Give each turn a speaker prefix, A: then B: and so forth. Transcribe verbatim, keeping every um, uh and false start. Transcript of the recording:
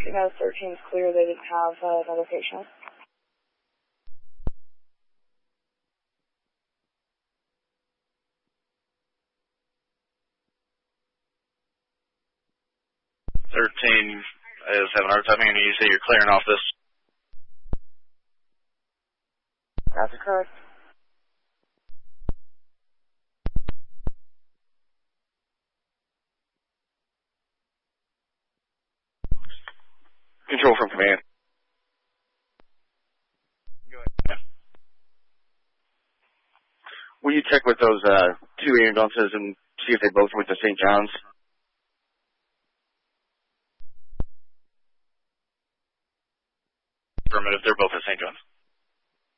A: You know, thirteen's clear. They didn't have uh, another patient.
B: thirteen is having a hard time hearing you. You say you're clearing off this.
A: That's correct.
B: Control from command. Go ahead. Will you check with those uh, two ambulances and see if they both went to Saint John's?